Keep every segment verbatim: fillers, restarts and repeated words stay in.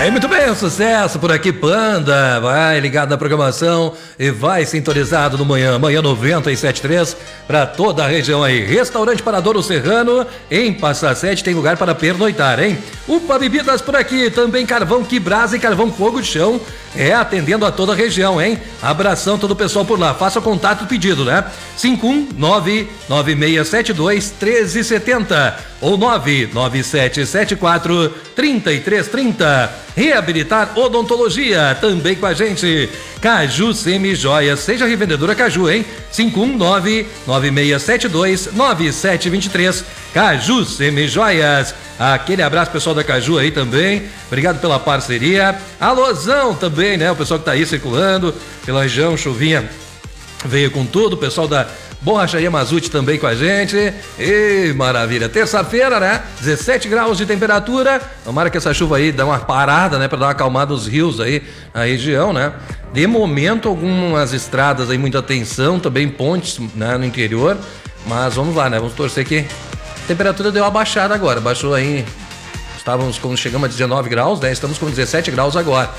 Aí, muito bem, um sucesso por aqui, Panda. Vai ligado na programação e vai sintonizado no Manhã. Manhã noventa e sete ponto três para toda a região aí. Restaurante Paradouro Serrano, em Passa Sete, tem lugar para pernoitar, hein? Upa Bebidas por aqui, também carvão que brasa e carvão fogo de chão. É, atendendo a toda a região, hein? Abração todo o pessoal por lá. Faça o contato e pedido, né? cinco um nove nove seis sete dois um três sete zero ou nove nove sete sete quatro três três três zero. Reabilitar Odontologia, também com a gente. Caju Semijoias, seja revendedora Caju, hein? cinco um nove nove seis sete dois nove sete dois três. Caju Semijoias. Aquele abraço pessoal da Caju aí também. Obrigado pela parceria. Alôzão também, né? O pessoal que tá aí circulando pela região, chuvinha veio com tudo. O pessoal da Borracharia Mazuti também com a gente. E maravilha. Terça-feira, né? dezessete graus de temperatura. Tomara que essa chuva aí dê uma parada, né? Pra dar uma acalmada nos rios aí na região, né? De momento, algumas estradas aí, muita tensão, também pontes, né? No interior. Mas vamos lá, né? Vamos torcer que a temperatura deu uma baixada agora. Baixou aí. Estávamos, quando chegamos a dezenove graus, né? Estamos com dezessete graus agora.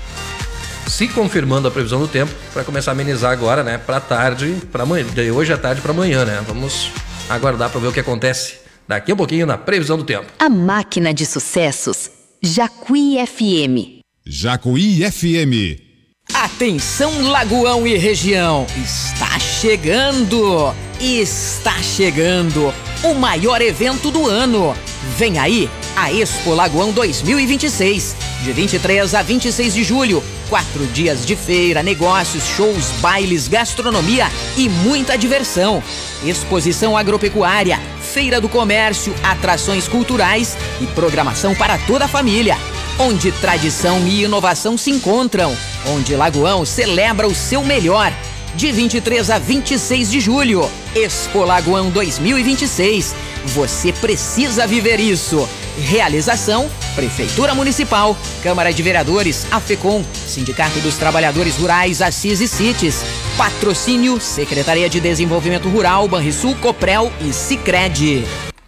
Se confirmando a previsão do tempo, para começar a amenizar agora, né? Para tarde, para amanhã, de hoje à tarde para amanhã, né? Vamos aguardar para ver o que acontece daqui a pouquinho na previsão do tempo. A máquina de sucessos, Jacuí F M. Jacuí F M. Atenção, Lagoão e região, está chegando, está chegando o maior evento do ano. Vem aí a Expo Lagoão dois mil e vinte e seis, de vinte e três a vinte e seis de julho. Quatro dias de feira, negócios, shows, bailes, gastronomia e muita diversão. Exposição agropecuária, feira do comércio, atrações culturais e programação para toda a família. Onde tradição e inovação se encontram. Onde Lagoão celebra o seu melhor. De vinte e três a vinte e seis de julho. Expo Lagoão dois mil e vinte e seis. Você precisa viver isso. Realização: Prefeitura Municipal, Câmara de Vereadores, AFECOM, Sindicato dos Trabalhadores Rurais, Assis e Cites. Patrocínio: Secretaria de Desenvolvimento Rural, Banrisul, Coprel e Sicredi.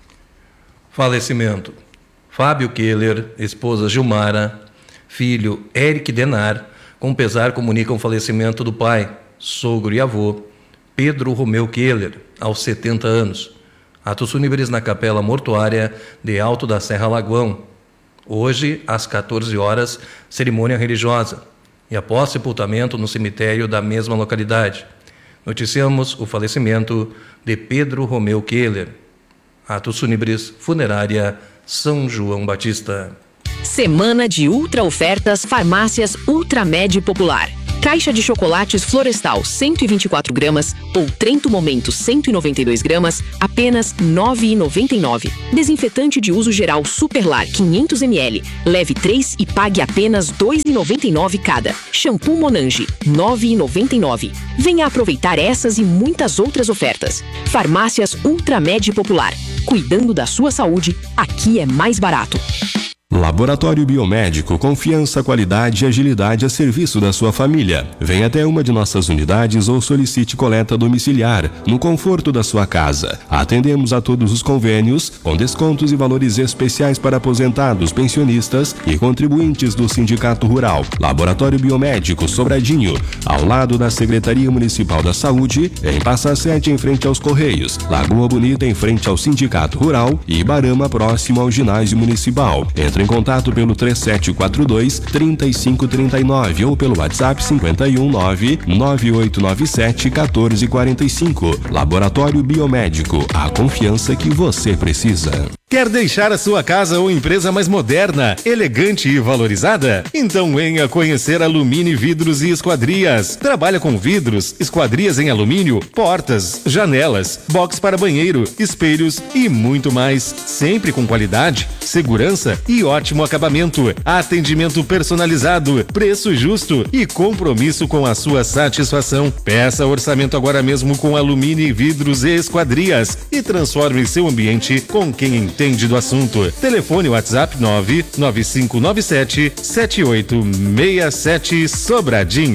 Falecimento: Fábio Keller, esposa Gilmara, filho Eric Denar. Com pesar comunicam o falecimento do pai, sogro e avô, Pedro Romeu Keller, aos setenta anos. Atos fúnebres na Capela Mortuária de Alto da Serra Lagoão. Hoje, às quatorze horas, cerimônia religiosa. E após sepultamento no cemitério da mesma localidade. Noticiamos o falecimento de Pedro Romeu Keller. Atos fúnebres, funerária São João Batista. Semana de ultra ofertas Farmácias Ultramed Popular. Caixa de chocolates Florestal cento e vinte e quatro gramas ou Trento Momento cento e noventa e dois gramas, apenas nove reais e noventa e nove centavos. Desinfetante de uso geral Superlar quinhentos mililitros, leve três e pague apenas dois reais e noventa e nove centavos cada. Shampoo Monange, nove reais e noventa e nove centavos. Venha aproveitar essas e muitas outras ofertas. Farmácias Ultramed Popular. Cuidando da sua saúde, aqui é mais barato. Laboratório Biomédico, confiança, qualidade e agilidade a serviço da sua família. Venha até uma de nossas unidades ou solicite coleta domiciliar, no conforto da sua casa. Atendemos a todos os convênios, com descontos e valores especiais para aposentados, pensionistas e contribuintes do Sindicato Rural. Laboratório Biomédico Sobradinho, ao lado da Secretaria Municipal da Saúde, em Passa Sete, em frente aos Correios. Lagoa Bonita, em frente ao Sindicato Rural e Ibarama, próximo ao Ginásio Municipal. Entre em contato pelo três sete quatro dois, três cinco três nove ou pelo WhatsApp cinco um nove, nove oito nove sete, um quatro quatro cinco. Laboratório Biomédico, a confiança que você precisa. Quer deixar a sua casa ou empresa mais moderna, elegante e valorizada? Então venha conhecer Alumínio Vidros e Esquadrias. Trabalha com vidros, esquadrias em alumínio, portas, janelas, box para banheiro, espelhos e muito mais. Sempre com qualidade, segurança e ótimo acabamento. Atendimento personalizado, preço justo e compromisso com a sua satisfação. Peça orçamento agora mesmo com Alumínio Vidros e Esquadrias e transforme seu ambiente com quem entende do assunto. Telefone WhatsApp nove nove cinco nove sete, sete oito seis sete Sobradinho.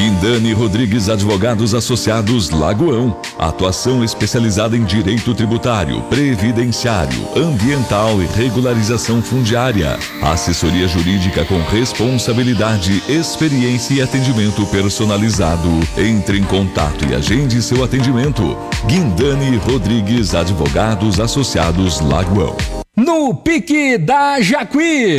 Guindani Rodrigues Advogados Associados Lagoão. Atuação especializada em direito tributário, previdenciário, ambiental e regularização fundiária. Assessoria jurídica com responsabilidade, experiência e atendimento personalizado. Entre em contato e agende seu atendimento. Guindani Rodrigues Advogados Associados Lagoão. No Pique da Jacuí.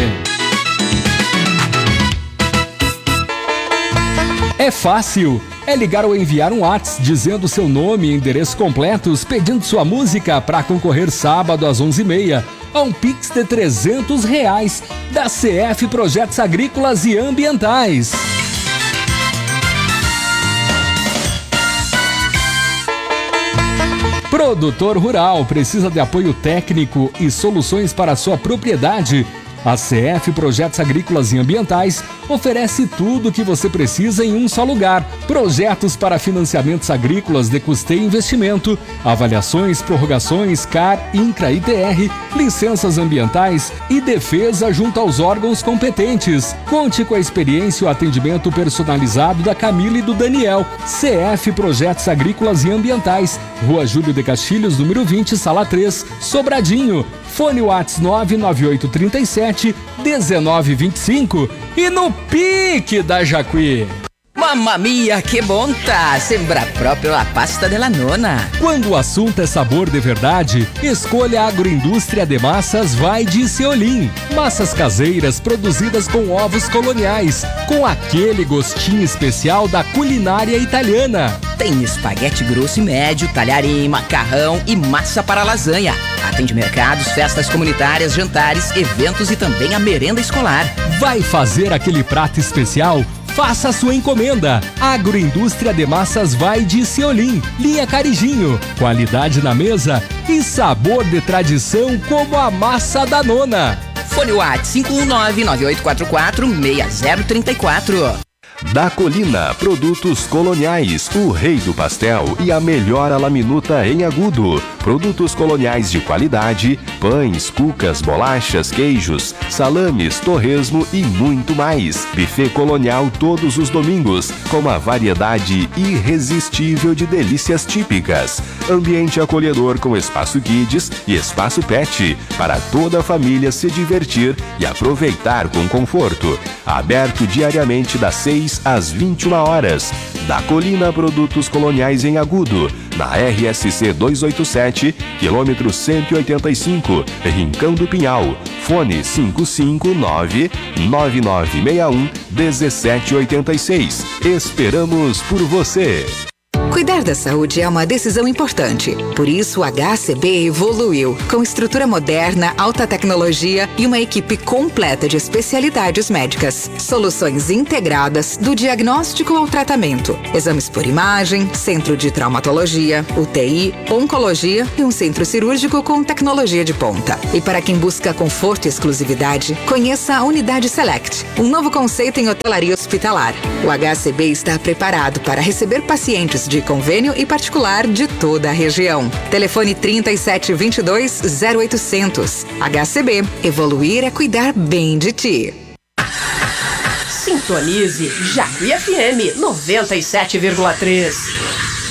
É fácil. É ligar ou enviar um WhatsApp dizendo seu nome e endereço completos, pedindo sua música para concorrer sábado às onze e meia a um Pix de trezentos reais da C F Projetos Agrícolas e Ambientais. Produtor rural precisa de apoio técnico e soluções para a sua propriedade? A C F Projetos Agrícolas e Ambientais oferece tudo o que você precisa em um só lugar. Projetos para financiamentos agrícolas de custeio e investimento, avaliações, prorrogações, C A R, INCRA, I T R, licenças ambientais e defesa junto aos órgãos competentes. Conte com a experiência e o atendimento personalizado da Camila e do Daniel. C F Projetos Agrícolas e Ambientais, Rua Júlio de Castilhos, número vinte, Sala três, Sobradinho. Fone WhatsApp nove nove oito três sete um nove dois cinco e no Pique da Jacuí. Mamma mia, que bonta! Sembra próprio a pasta della nona. Quando o assunto é sabor de verdade, escolha a Agroindústria de Massas Vai de Seolim. Massas caseiras produzidas com ovos coloniais, com aquele gostinho especial da culinária italiana. Tem espaguete grosso e médio, talharim, macarrão e massa para lasanha. Atende mercados, festas comunitárias, jantares, eventos e também a merenda escolar. Vai fazer aquele prato especial? Faça a sua encomenda. Agroindústria de Massas Vai de Seolim, linha Carijinho. Qualidade na mesa e sabor de tradição como a massa da nona. Fone WhatsApp cinco um nove, nove oito quatro quatro, seis zero três quatro. Da Colina, produtos coloniais, o rei do pastel e a melhor alaminuta em Agudo. Produtos coloniais de qualidade, pães, cucas, bolachas, queijos, salames, torresmo e muito mais. Buffet colonial todos os domingos, com uma variedade irresistível de delícias típicas. Ambiente acolhedor com espaço kids e espaço pet, para toda a família se divertir e aproveitar com conforto. Aberto diariamente das seis às vinte e uma horas. Da Colina, produtos coloniais em Agudo, na R S C duzentos e oitenta e sete, quilômetro cento e oitenta e cinco, Rincão do Pinhal. Fone cinco cinco nove, nove nove seis um, um sete oito seis. Esperamos por você! Cuidar da saúde é uma decisão importante. Por isso, o H C B evoluiu, com estrutura moderna, alta tecnologia e uma equipe completa de especialidades médicas. Soluções integradas do diagnóstico ao tratamento. Exames por imagem, centro de traumatologia, U T I, oncologia e um centro cirúrgico com tecnologia de ponta. E para quem busca conforto e exclusividade, conheça a Unidade Select, um novo conceito em hotelaria hospitalar. O H C B está preparado para receber pacientes de convênio e particular de toda a região. Telefone trinta e sete, vinte e dois, zero oitocentos. H C B. Evoluir é cuidar bem de ti. Sintonize Jacuí F M noventa e sete vírgula três.